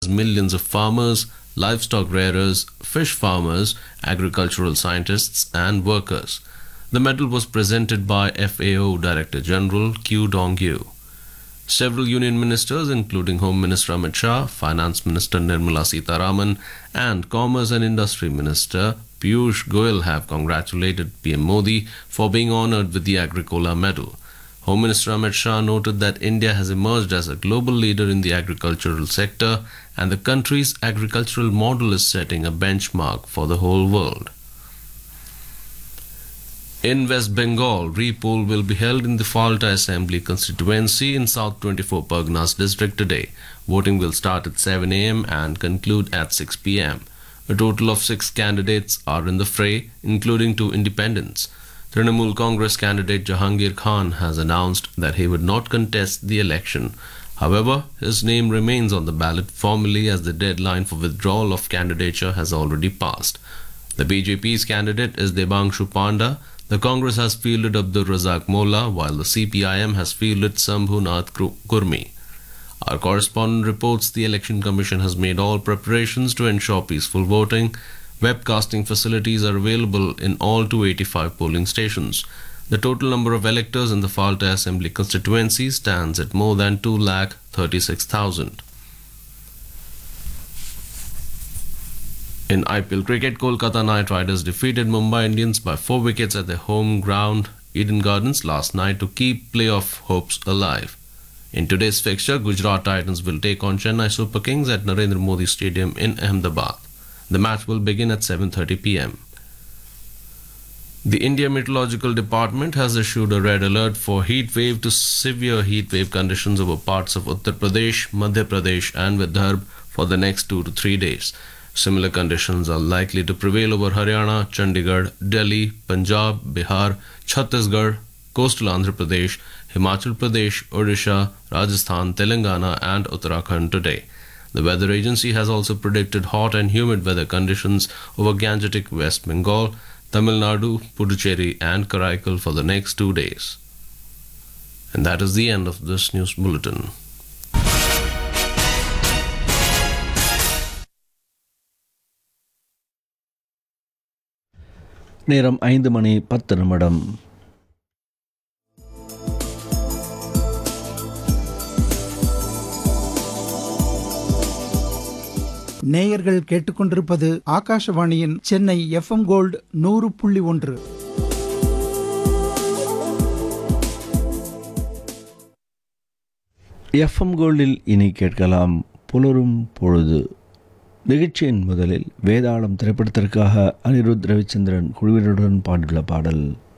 millions of farmers, livestock rearers, fish farmers, agricultural scientists, and workers. The medal was presented by FAO Director General Q Dong-yu. Several union ministers, including Home Minister Amit Shah, Finance Minister Nirmala Sitharaman, and Commerce and Industry Minister Piyush Goyal, have congratulated PM Modi for being honoured with the Agricola Medal. Home Minister Amit Shah noted that India has emerged as a global leader in the agricultural sector, and the country's agricultural model is setting a benchmark for the whole world. In West Bengal, repoll will be held in the Falta Assembly constituency in South 24 Parganas district today. Voting will start at 7 a.m. and conclude at 6 p.m. A total of 6 candidates are in the fray, including 2 independents. Trinamool Congress candidate Jahangir Khan has announced that he would not contest the election. However, his name remains on the ballot formally as the deadline for withdrawal of candidature has already passed. The BJP's candidate is Debangshu Panda. The Congress has fielded Abdul Razak Molla, while the CPIM has fielded Sambhu Nath Kurmi. Our correspondent reports the Election Commission has made all preparations to ensure peaceful voting. Webcasting facilities are available in all 285 polling stations. The total number of electors in the Falta Assembly constituency stands at more than 236,000. In IPL cricket, Kolkata Knight Riders defeated Mumbai Indians by 4 wickets at their home ground Eden Gardens last night to keep playoff hopes alive. In today's fixture, Gujarat Titans will take on Chennai Super Kings at Narendra Modi Stadium in Ahmedabad. The match will begin at 7:30 p.m. The India Meteorological Department has issued a red alert for heat wave to severe heat wave conditions over parts of Uttar Pradesh, Madhya Pradesh and Vidarbha for the next 2 to 3 days. Similar conditions are likely to prevail over Haryana, Chandigarh, Delhi, Punjab, Bihar, Chhattisgarh, coastal Andhra Pradesh, Himachal Pradesh, Odisha, Rajasthan, Telangana and Uttarakhand today. The weather agency has also predicted hot and humid weather conditions over Gangetic West Bengal, Tamil Nadu, Puducherry and Karaikal for the next 2 days. And that is the end of this news bulletin. நேரம் 5:10. நேயர்கள் கேட்டுக்கொண்டிருப்பது ஆகாஷவாணியின் Chennai FM gold 100.1. FM கோல்டில் இனி கேட்கலாம் புலரும் பொழுது. நிகழ்ச்சியின் முதலில் வேதாளம் திரைப்படத்திற்காக அனிருத் ரவிச்சந்திரன் குழுவினருடன் பாடியுள்ள பாடல்.